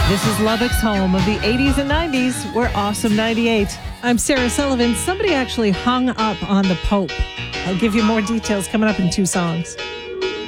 This is Lubbock's home of the 80s and 90s. We're Awesome 98. I'm Sarah Sullivan. Somebody actually hung up on the Pope. I'll give you more details coming up in 2 songs.